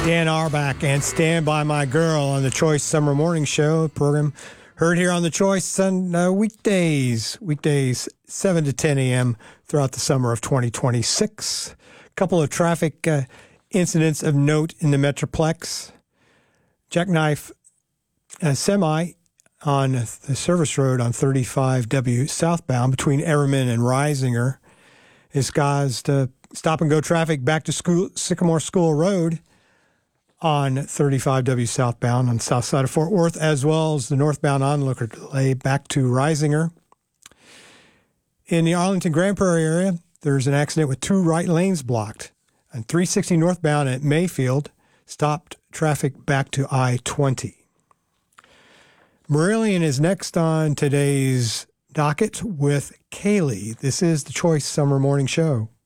Dan Auerbach and Stand By My Girl on the Choice Summer Morning Show program. Heard here on the Choice on weekdays 7 to 10 a.m. throughout the summer of 2026. A couple of traffic incidents of note in the Metroplex. Jackknife semi on the service road on 35W southbound between Everman and Risinger has caused stop-and-go traffic back to Sycamore School Road on 35W southbound on the south side of Fort Worth, as well as the northbound onlooker delay back to Risinger. In the Arlington Grand Prairie area, there's an accident with two right lanes blocked. On 360 northbound at Mayfield, stopped traffic back to I-20. Marillion is next on today's docket with Kaylee. This is the Choice Summer Morning Show.